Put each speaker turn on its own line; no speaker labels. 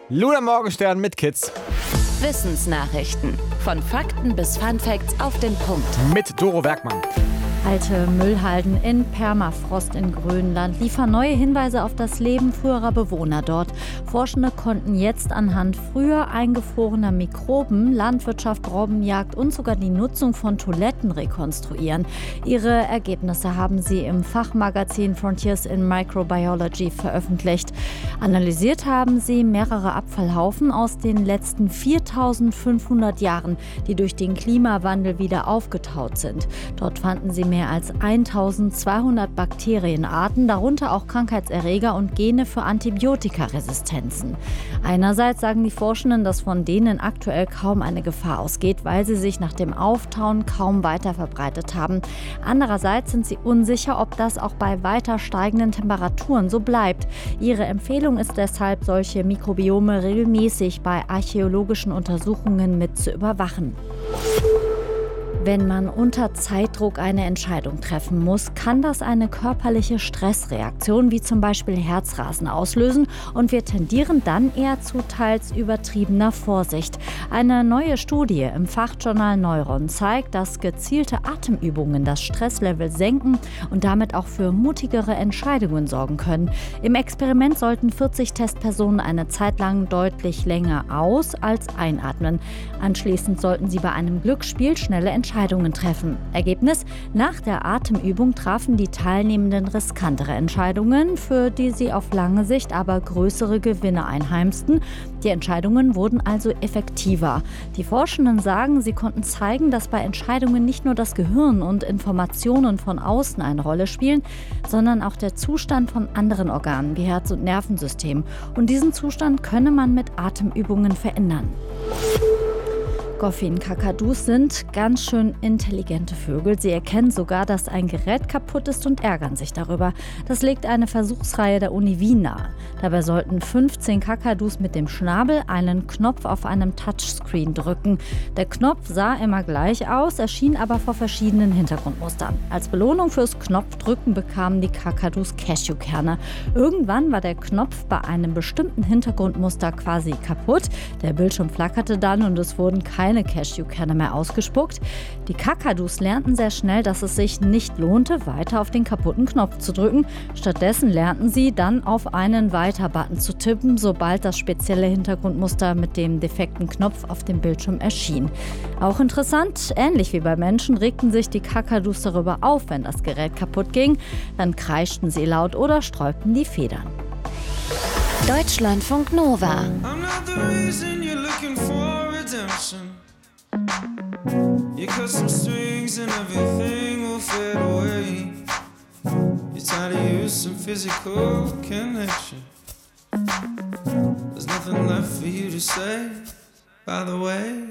Luder Morgenstern mit Kids.
Wissensnachrichten. Von Fakten bis Funfacts auf den Punkt.
Mit Doro Werkmann.
Alte Müllhalden in Permafrost in Grönland liefern neue Hinweise auf das Leben früherer Bewohner dort. Forschende konnten jetzt anhand früher eingefrorener Mikroben Landwirtschaft, Robbenjagd und sogar die Nutzung von Toiletten rekonstruieren. Ihre Ergebnisse haben sie im Fachmagazin Frontiers in Microbiology veröffentlicht. Analysiert haben sie mehrere Abfallhaufen aus den letzten 4500 Jahren, die durch den Klimawandel wieder aufgetaut sind. Dort fanden sie mehr als 1200 Bakterienarten, darunter auch Krankheitserreger und Gene für Antibiotikaresistenzen. Einerseits sagen die Forschenden, dass von denen aktuell kaum eine Gefahr ausgeht, weil sie sich nach dem Auftauen kaum weiter verbreitet haben. Andererseits sind sie unsicher, ob das auch bei weiter steigenden Temperaturen so bleibt. Ihre Empfehlung ist deshalb, solche Mikrobiome regelmäßig bei archäologischen Untersuchungen mit zu überwachen. Wenn man unter Zeitdruck eine Entscheidung treffen muss, kann das eine körperliche Stressreaktion wie zum Beispiel Herzrasen auslösen und wir tendieren dann eher zu teils übertriebener Vorsicht. Eine neue Studie im Fachjournal Neuron zeigt, dass gezielte Atemübungen das Stresslevel senken und damit auch für mutigere Entscheidungen sorgen können. Im Experiment sollten 40 Testpersonen eine Zeit lang deutlich länger aus- als einatmen. Anschließend sollten sie bei einem Glücksspiel schnelle Entscheidungen treffen. Ergebnis: Nach der Atemübung trafen die Teilnehmenden riskantere Entscheidungen, für die sie auf lange Sicht aber größere Gewinne einheimsten. Die Entscheidungen wurden also effektiver. Die Forschenden sagen, sie konnten zeigen, dass bei Entscheidungen nicht nur das Gehirn und Informationen von außen eine Rolle spielen, sondern auch der Zustand von anderen Organen wie Herz- und Nervensystem. Und diesen Zustand könne man mit Atemübungen verändern. Goffin-Kakadus sind ganz schön intelligente Vögel. Sie erkennen sogar, dass ein Gerät kaputt ist und ärgern sich darüber. Das legt eine Versuchsreihe der Uni Wien nahe. Dabei sollten 15 Kakadus mit dem Schnabel einen Knopf auf einem Touchscreen drücken. Der Knopf sah immer gleich aus, erschien aber vor verschiedenen Hintergrundmustern. Als Belohnung fürs Knopfdrücken bekamen die Kakadus Cashewkerne. Irgendwann war der Knopf bei einem bestimmten Hintergrundmuster quasi kaputt. Der Bildschirm flackerte dann und es wurden keine Cashewkerne mehr ausgespuckt. Die Kakadus lernten sehr schnell, dass es sich nicht lohnte, weiter auf den kaputten Knopf zu drücken. Stattdessen lernten sie dann auf einen Weiter-Button zu tippen, sobald das spezielle Hintergrundmuster mit dem defekten Knopf auf dem Bildschirm erschien. Auch interessant, ähnlich wie bei Menschen regten sich die Kakadus darüber auf, wenn das Gerät kaputt ging. Dann kreischten sie laut oder sträubten die Federn.
Deutschlandfunk Nova.
I'm not the reason you're looking for redemption. You cut some strings and everything will fade away. You're tired of use some physical connection. There's nothing left for you to say, by the way.